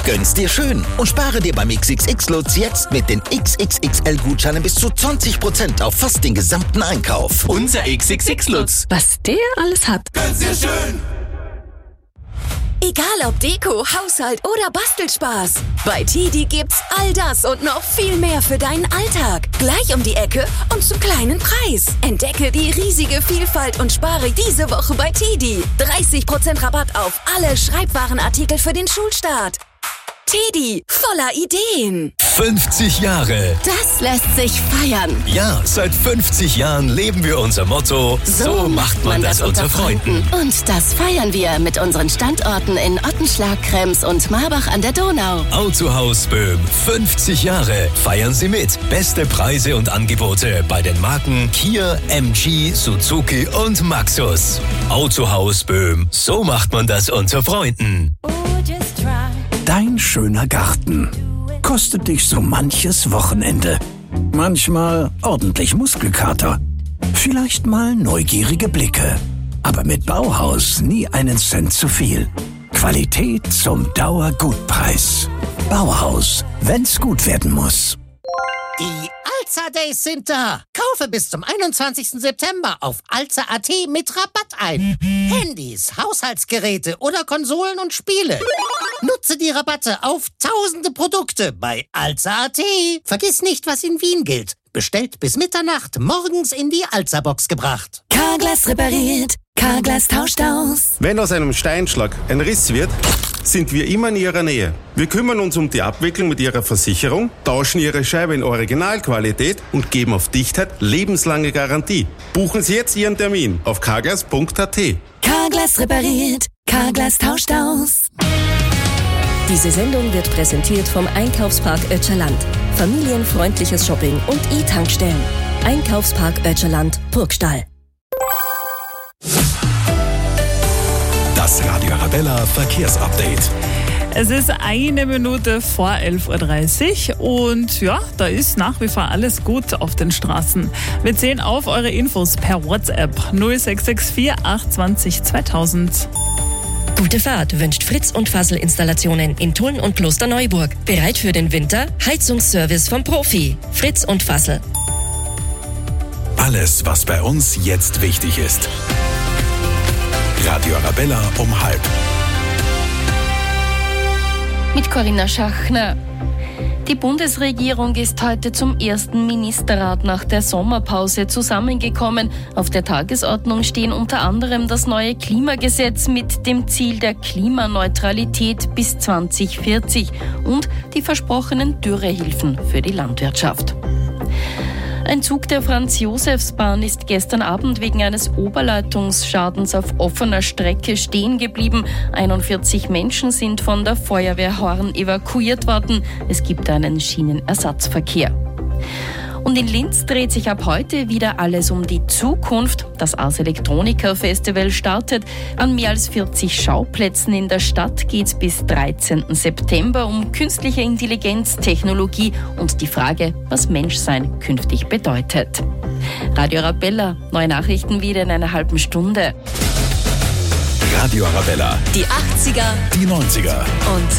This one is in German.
Gönn's dir schön und spare dir beim XXX-Lutz jetzt mit den XXXL-Gutscheinen bis zu 20% auf fast den gesamten Einkauf. Unser XXX-Lutz. Was der alles hat. Gönn's dir schön. Egal ob Deko, Haushalt oder Bastelspaß. Bei TEDi gibt's all das und noch viel mehr für deinen Alltag. Gleich um die Ecke und zum kleinen Preis. Entdecke die riesige Vielfalt und spare diese Woche bei TEDi. 30% Rabatt auf alle Schreibwarenartikel für den Schulstart. TEDi, voller Ideen. 50 Jahre. Das lässt sich feiern. Ja, seit 50 Jahren leben wir unser Motto, so macht man das unter Freunden. Und das feiern wir mit unseren Standorten in Ottenschlag, Krems und Marbach an der Donau. Autohaus Böhm, 50 Jahre. Feiern Sie mit. Beste Preise und Angebote bei den Marken Kia, MG, Suzuki und Maxus. Autohaus Böhm, so macht man das unter Freunden. Dein schöner Garten kostet dich so manches Wochenende. Manchmal ordentlich Muskelkater. Vielleicht mal neugierige Blicke. Aber mit Bauhaus nie einen Cent zu viel. Qualität zum Dauergutpreis. Bauhaus, wenn's gut werden muss. Die Alza Days sind da. Kaufe bis zum 21. September auf alza.at mit Rabatt ein. Handys, Haushaltsgeräte oder Konsolen und Spiele. Nutze die Rabatte auf tausende Produkte bei alza.at. Vergiss nicht, was in Wien gilt. Bestellt bis Mitternacht, morgens in die Alza-Box gebracht. Carglass repariert, Carglass tauscht aus. Wenn aus einem Steinschlag ein Riss wird, sind wir immer in Ihrer Nähe. Wir kümmern uns um die Abwicklung mit Ihrer Versicherung, tauschen Ihre Scheibe in Originalqualität und geben auf Dichtheit lebenslange Garantie. Buchen Sie jetzt Ihren Termin auf carglass.at. Carglass repariert, Carglass tauscht aus. Diese Sendung wird präsentiert vom Einkaufspark Ötscherland. Familienfreundliches Shopping und E-Tankstellen. Einkaufspark Ötscherland, Burgstall. Das Radio Arabella Verkehrsupdate. Es ist 1 Minute vor 11.30 Uhr und ja, da ist nach wie vor alles gut auf den Straßen. Wir zählen auf eure Infos per WhatsApp 0664 820 2000. Gute Fahrt wünscht Fritz und Fassel Installationen in Tulln und Klosterneuburg. Bereit für den Winter? Heizungsservice vom Profi. Fritz und Fassel. Alles, was bei uns jetzt wichtig ist. Radio Arabella um 12:30. Mit Corinna Schachner. Die Bundesregierung ist heute zum ersten Ministerrat nach der Sommerpause zusammengekommen. Auf der Tagesordnung stehen unter anderem das neue Klimagesetz mit dem Ziel der Klimaneutralität bis 2040 und die versprochenen Dürrehilfen für die Landwirtschaft. Ein Zug der Franz-Josefs-Bahn ist gestern Abend wegen eines Oberleitungsschadens auf offener Strecke stehen geblieben. 41 Menschen sind von der Feuerwehr Horn evakuiert worden. Es gibt einen Schienenersatzverkehr. Und in Linz dreht sich ab heute wieder alles um die Zukunft. Das Ars Electronica Festival startet. An mehr als 40 Schauplätzen in der Stadt geht es bis 13. September um künstliche Intelligenz, Technologie und die Frage, was Menschsein künftig bedeutet. Radio Arabella, neue Nachrichten wieder in einer halben Stunde. Radio Arabella. Die 80er Die 90er. und